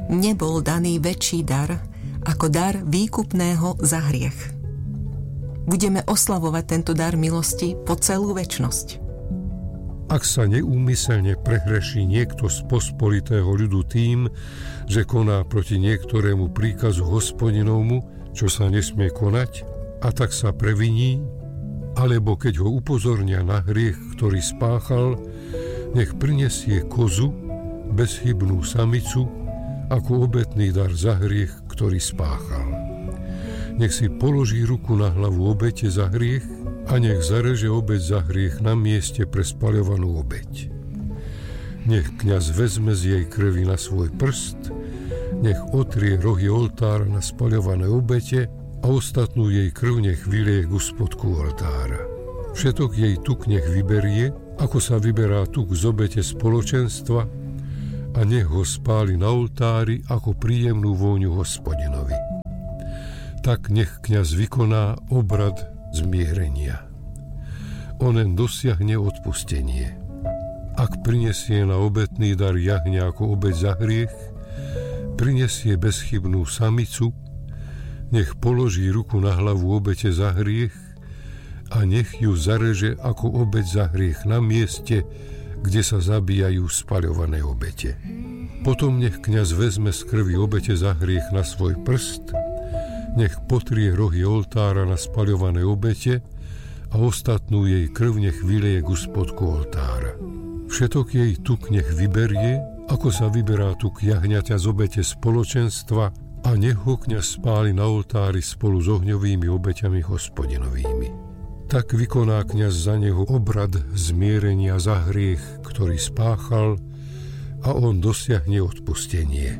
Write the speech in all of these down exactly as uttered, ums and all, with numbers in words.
nebol daný väčší dar ako dar výkupného za hriech. Budeme oslavovať tento dar milosti po celú večnosť. Ak sa neúmyselne prehreší niekto z pospolitého ľudu tým, že koná proti niektorému príkazu Hospodinovmu, čo sa nesmie konať, a tak sa previní, alebo keď ho upozornia na hriech, ktorý spáchal, nech prinesie kozu, bezchybnú samicu, ako obetný dar za hriech, ktorý spáchal. Nech si položí ruku na hlavu obete za hriech a nech zareže obeť za hriech na mieste pre spaľovanú obeť. Nech kňaz vezme z jej krvi na svoj prst, nech otrie rohy oltára na spaľované obete a ostatnú jej krv nech vylieje ku spodku oltára. Všetok jej tuk nech vyberie, ako sa vyberá tuk z obete spoločenstva, a nech ho spáli na oltári ako príjemnú vôňu Hospodinovi. Tak nech kňaz vykoná obrad zmierenia. Onen dosiahne odpustenie. Ak prinesie na obetný dar jahňa ako obeť za hriech, prinesie bezchybnú samicu, nech položí ruku na hlavu obete za hriech a nech ju zareže ako obeť za hriech na mieste, kde sa zabíjajú spaľované obete. Potom nech kňaz vezme z krvi obete za hriech na svoj prst, nech potrie rohy oltára na spaľované obete a ostatnú jej krv nech vyleje ku spodku oltára. Všetok jej tuk nech vyberie, ako sa vyberá tuk jahňaťa z obete spoločenstva, a nech ho kňaz spáli na oltári spolu s ohňovými obeťami Hospodinovými. Tak vykoná kňaz za neho obrad zmierenia za hriech, ktorý spáchal, a on dosiahne odpustenie.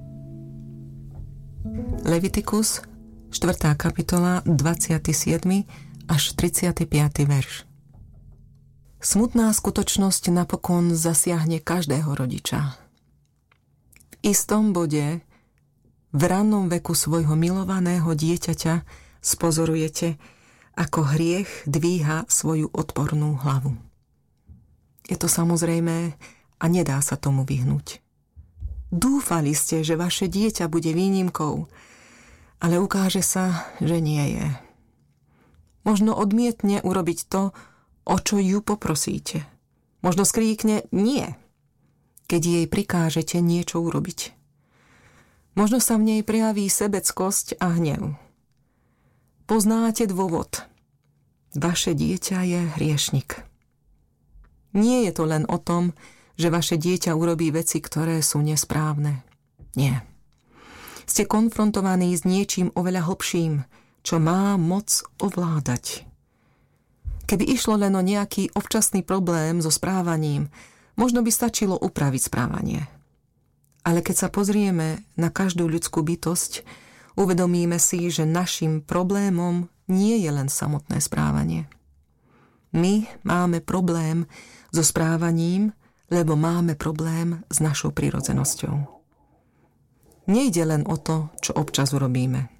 Levitikus, štvrtá kapitola, dvadsiaty siedmy až tridsiaty piaty verš. Smutná skutočnosť napokon zasiahne každého rodiča. V istom bode, v rannom veku svojho milovaného dieťaťa, spozorujete, ako hriech dvíha svoju odpornú hlavu. Je to samozrejmé a nedá sa tomu vyhnúť. Dúfali ste, že vaše dieťa bude výnimkou, ale ukáže sa, že nie je. Možno odmietne urobiť to, o čo ju poprosíte. Možno skríkne nie, keď jej prikážete niečo urobiť. Možno sa v nej prejaví sebeckosť a hnev. Poznáte dôvod. Vaše dieťa je hriešnik. Nie je to len o tom, že vaše dieťa urobí veci, ktoré sú nesprávne. Nie. Ste konfrontovaní s niečím oveľa hlbším, čo má moc ovládať. Keby išlo len o nejaký občasný problém so správaním, možno by stačilo upraviť správanie. Ale keď sa pozrieme na každú ľudskú bytosť, uvedomíme si, že našim problémom nie je len samotné správanie. My máme problém so správaním, lebo máme problém s našou prirodzenosťou. Nejde len o to, čo občas urobíme.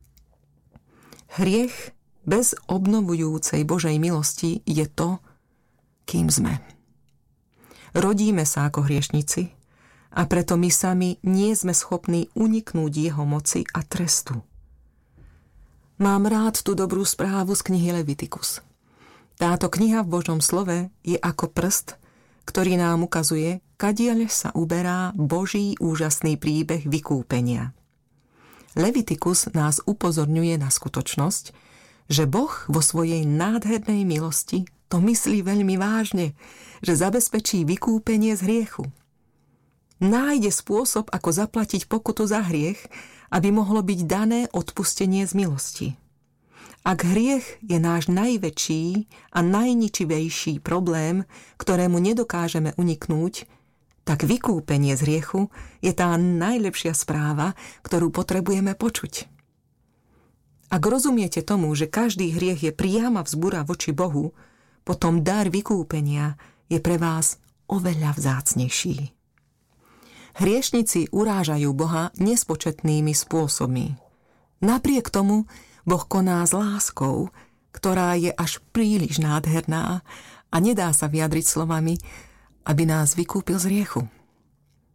Hriech bez obnovujúcej Božej milosti je to, kým sme. Rodíme sa ako hriešnici a preto my sami nie sme schopní uniknúť jeho moci a trestu. Mám rád tú dobrú správu z knihy Levitikus. Táto kniha v Božom slove je ako prst, ktorý nám ukazuje, kadiaľ sa uberá Boží úžasný príbeh vykúpenia. Levitikus nás upozorňuje na skutočnosť, že Boh vo svojej nádhernej milosti to myslí veľmi vážne, že zabezpečí vykúpenie z hriechu. Nájde spôsob, ako zaplatiť pokutu za hriech, aby mohlo byť dané odpustenie z milosti. Ak hriech je náš najväčší a najničivejší problém, ktorému nedokážeme uniknúť, tak vykúpenie z hriechu je tá najlepšia správa, ktorú potrebujeme počuť. Ak rozumiete tomu, že každý hriech je priama vzbúra voči Bohu, potom dar vykúpenia je pre vás oveľa vzácnejší. Hriešnici urážajú Boha nespočetnými spôsobmi. Napriek tomu Boh koná s láskou, ktorá je až príliš nádherná a nedá sa vyjadriť slovami, aby nás vykúpil z hriechu.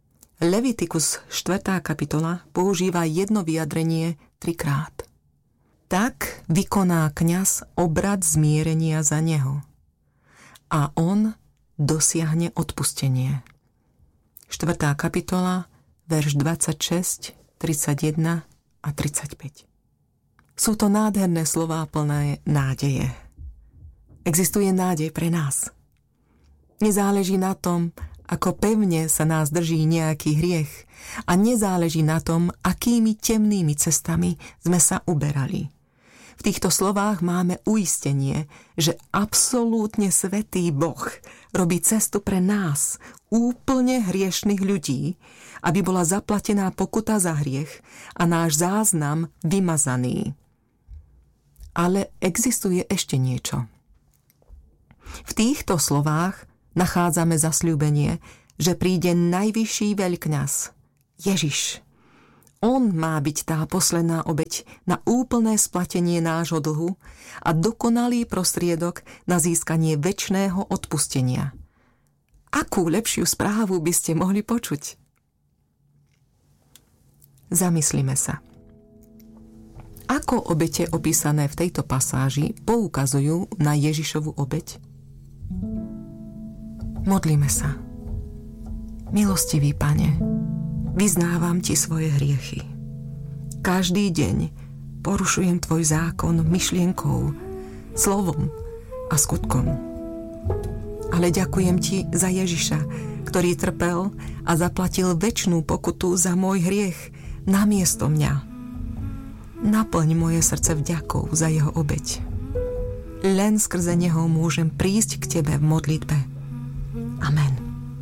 Levitikus štvrtá kapitola používa jedno vyjadrenie trikrát. Tak vykoná kňaz obrad zmierenia za neho a on dosiahne odpustenie. štvrtá kapitola, verš dvadsaťšesť, tridsaťjeden a tridsaťpäť. Sú to nádherné slová plné nádeje. Existuje nádej pre nás. Nezáleží na tom, ako pevne sa nás drží nejaký hriech a nezáleží na tom, akými temnými cestami sme sa uberali. V týchto slovách máme uistenie, že absolútne svätý Boh robí cestu pre nás, úplne hriešnych ľudí, aby bola zaplatená pokuta za hriech a náš záznam vymazaný. Ale existuje ešte niečo. V týchto slovách nachádzame zasľúbenie, že príde najvyšší veľkňaz, Ježiš. On má byť tá posledná obeť na úplné splatenie nášho dlhu a dokonalý prostriedok na získanie večného odpustenia. Akú lepšiu správu by ste mohli počuť? Zamyslíme sa. Ako obete opísané v tejto pasáži poukazujú na Ježišovu obeť? Modlíme sa. Milostivý Pane, vyznávam Ti svoje hriechy. Každý deň porušujem Tvoj zákon myšlienkou, slovom a skutkom. Ale ďakujem Ti za Ježiša, ktorý trpel a zaplatil večnú pokutu za môj hriech namiesto mňa. Naplň moje srdce vďakou za jeho obeť. Len skrze neho môžem prísť k Tebe v modlitbe. Amen.